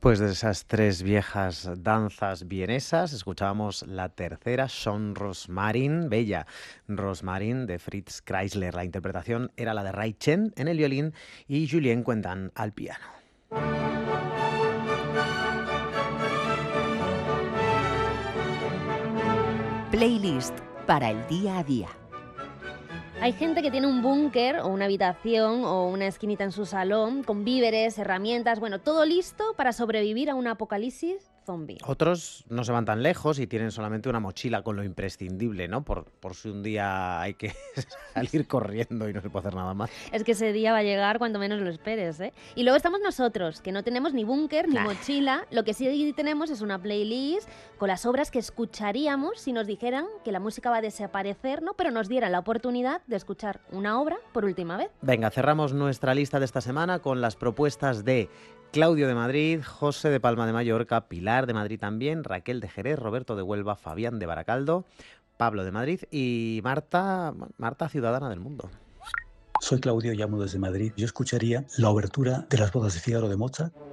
Después de esas tres viejas danzas vienesas, escuchábamos la tercera, Son Rosmarin, Bella Rosmarin, de Fritz Kreisler. La interpretación era la de Ray Chen en el violín y Julien Quentin al piano. Playlist para el día a día. Hay gente que tiene un búnker o una habitación o una esquinita en su salón con víveres, herramientas, bueno, todo listo para sobrevivir a un apocalipsis zombie. Otros no se van tan lejos y tienen solamente una mochila con lo imprescindible, ¿no? Por si un día hay que salir corriendo y no se puede hacer nada más. Es que ese día va a llegar cuando menos lo esperes, ¿eh? Y luego estamos nosotros, que no tenemos ni búnker ni mochila. Lo que sí tenemos es una playlist con las obras que escucharíamos si nos dijeran que la música va a desaparecer, ¿no? Pero nos dieran la oportunidad de escuchar una obra por última vez. Venga, cerramos nuestra lista de esta semana con las propuestas de Claudio de Madrid, José de Palma de Mallorca, Pilar de Madrid también, Raquel de Jerez, Roberto de Huelva, Fabián de Baracaldo, Pablo de Madrid y Marta, ciudadana del mundo. Soy Claudio, llamo desde Madrid. Yo escucharía la obertura de Las bodas de Fígaro de Mozart.